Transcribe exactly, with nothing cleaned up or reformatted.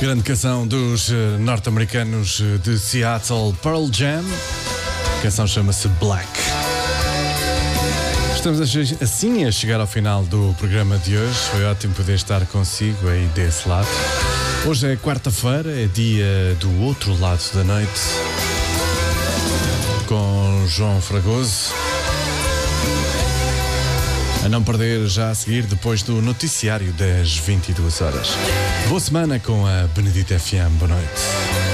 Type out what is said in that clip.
Grande canção dos eh, norte-americanos eh, de Seattle, Pearl Jam. A canção chama-se Black. Estamos a che- assim a chegar ao final do programa de hoje. Foi ótimo poder estar consigo aí desse lado. Hoje é quarta-feira, é dia do outro lado da noite, com João Fragoso. A não perder já a seguir, depois do noticiário das vinte e duas horas. Boa semana com a Benedita F M. Boa noite.